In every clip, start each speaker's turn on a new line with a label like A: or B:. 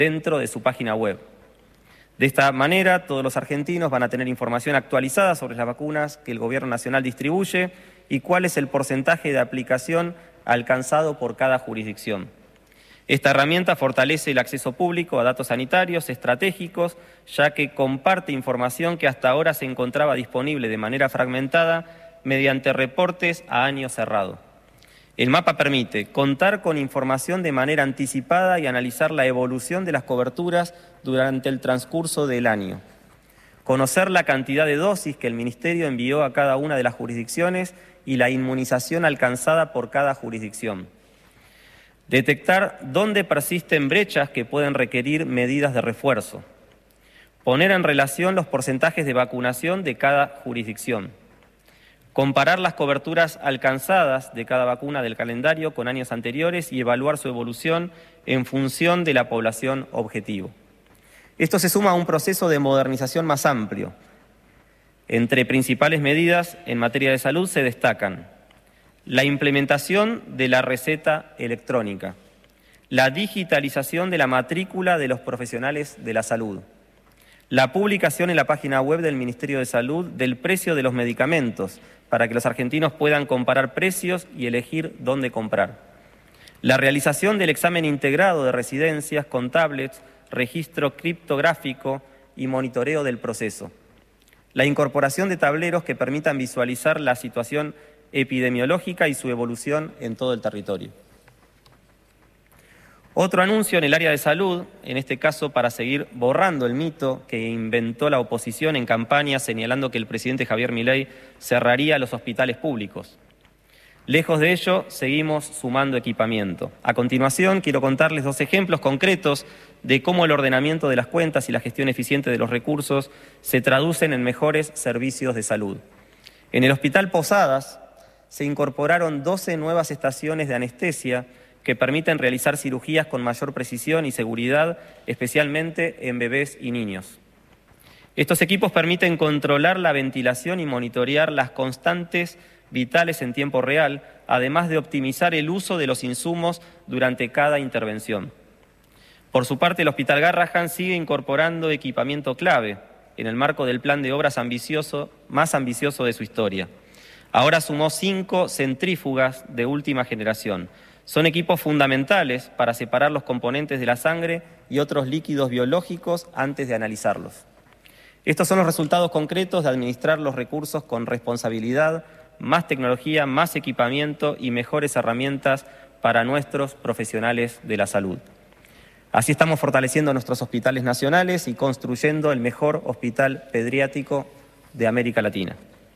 A: dentro de su página web. De esta manera, todos los argentinos van a tener información actualizada sobre las vacunas que el Gobierno Nacional distribuye y cuál es el porcentaje de aplicación alcanzado por cada jurisdicción. Esta herramienta fortalece el acceso público a datos sanitarios estratégicos, ya que comparte información que hasta ahora se encontraba disponible de manera fragmentada mediante reportes a año cerrado. El mapa permite contar con información de manera anticipada y analizar la evolución de las coberturas durante el transcurso del año. Conocer la cantidad de dosis que el Ministerio envió a cada una de las jurisdicciones y la inmunización alcanzada por cada jurisdicción. Detectar dónde persisten brechas que pueden requerir medidas de refuerzo. Poner en relación los porcentajes de vacunación de cada jurisdicción. Comparar las coberturas alcanzadas de cada vacuna del calendario con años anteriores y evaluar su evolución en función de la población objetivo. Esto se suma a un proceso de modernización más amplio. Entre principales medidas en materia de salud se destacan la implementación de la receta electrónica, la digitalización de la matrícula de los profesionales de la salud, la publicación en la página web del Ministerio de Salud del precio de los medicamentos para que los argentinos puedan comparar precios y elegir dónde comprar, la realización del examen integrado de residencias con tablets, registro criptográfico y monitoreo del proceso, la incorporación de tableros que permitan visualizar la situación epidemiológica y su evolución en todo el territorio. Otro anuncio en el área de salud, en este caso para seguir borrando el mito que inventó la oposición en campaña señalando que el presidente Javier Milei cerraría los hospitales públicos. Lejos de ello, seguimos sumando equipamiento. A continuación, quiero contarles 2 ejemplos concretos de cómo el ordenamiento de las cuentas y la gestión eficiente de los recursos se traducen en mejores servicios de salud. En el Hospital Posadas se incorporaron 12 nuevas estaciones de anestesia que permiten realizar cirugías con mayor precisión y seguridad, especialmente en bebés y niños. Estos equipos permiten controlar la ventilación y monitorear las constantes vitales en tiempo real, además de optimizar el uso de los insumos durante cada intervención. Por su parte, el Hospital Garrahan sigue incorporando equipamiento clave en el marco del plan de obras más ambicioso de su historia. Ahora sumó 5 centrífugas de última generación. Son equipos fundamentales para separar los componentes de la sangre y otros líquidos biológicos antes de analizarlos. Estos son los resultados concretos de administrar los recursos con responsabilidad, más tecnología, más equipamiento y mejores herramientas para nuestros profesionales de la salud. Así estamos fortaleciendo nuestros hospitales nacionales y construyendo el mejor hospital pediátrico de América Latina.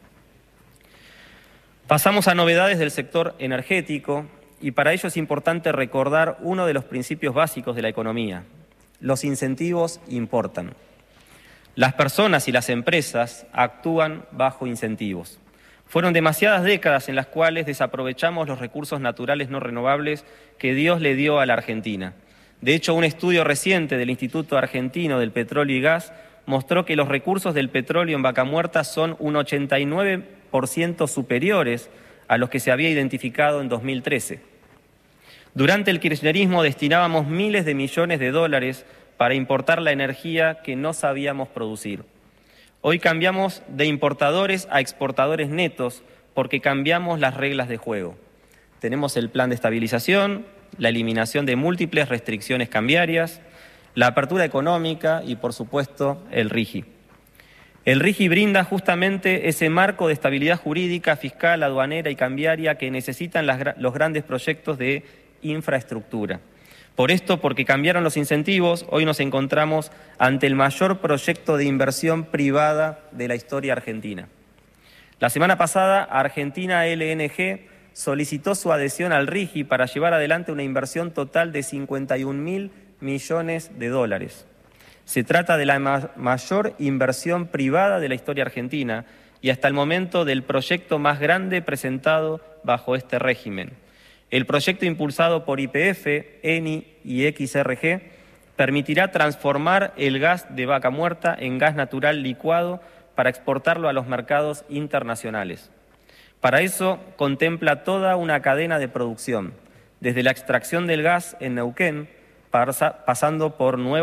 A: Pasamos a novedades del sector energético y para ello es importante recordar uno de los principios básicos de la economía. Los incentivos importan. Las personas y las empresas actúan bajo incentivos. Fueron demasiadas décadas en las cuales desaprovechamos los recursos naturales no renovables que Dios le dio a la Argentina. De hecho, un estudio reciente del Instituto Argentino del Petróleo y Gas mostró que los recursos del petróleo en Vaca Muerta son un 89% superiores a los que se había identificado en 2013. Durante el kirchnerismo destinábamos miles de millones de dólares para importar la energía que no sabíamos producir. Hoy cambiamos de importadores a exportadores netos porque cambiamos las reglas de juego. Tenemos el plan de estabilización, la eliminación de múltiples restricciones cambiarias, la apertura económica y, por supuesto, el RIGI. El RIGI brinda justamente ese marco de estabilidad jurídica, fiscal, aduanera y cambiaria que necesitan los grandes proyectos de infraestructura. Por esto, porque cambiaron los incentivos, hoy nos encontramos ante el mayor proyecto de inversión privada de la historia argentina. La semana pasada, Argentina LNG solicitó su adhesión al RIGI para llevar adelante una inversión total de 51.000 millones de dólares. Se trata de la mayor inversión privada de la historia argentina y hasta el momento del proyecto más grande presentado bajo este régimen. El proyecto impulsado por YPF, ENI y XRG permitirá transformar el gas de Vaca Muerta en gas natural licuado para exportarlo a los mercados internacionales. Para eso contempla toda una cadena de producción, desde la extracción del gas en Neuquén, pasando por nuevas